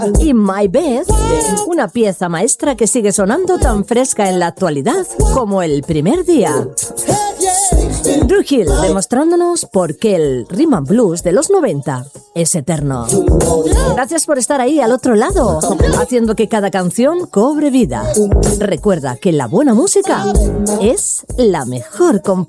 y My Beth, una pieza maestra que sigue sonando tan fresca en la actualidad como el primer día. Drew Hill demostrándonos por qué el rhythm and blues de los 90 es eterno. Gracias por estar ahí al otro lado, haciendo que cada canción cobre vida. Recuerda que la buena música es la mejor compañía.